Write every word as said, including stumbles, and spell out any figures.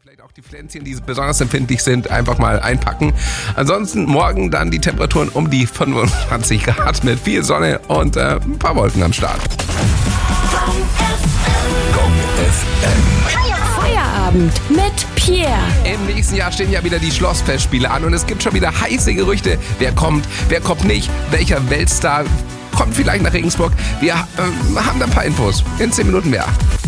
Vielleicht auch die Pflänzchen, die besonders empfindlich sind, einfach mal einpacken. Ansonsten morgen dann die Temperaturen um die fünfundzwanzig Grad mit viel Sonne und äh, ein paar Wolken am Start. Feierabend mit Pierre. Im nächsten Jahr stehen ja wieder die Schlossfestspiele an und es gibt schon wieder heiße Gerüchte. Wer kommt, wer kommt nicht, welcher Weltstar kommt vielleicht nach Regensburg. Wir äh, haben da ein paar Infos. In zehn Minuten mehr.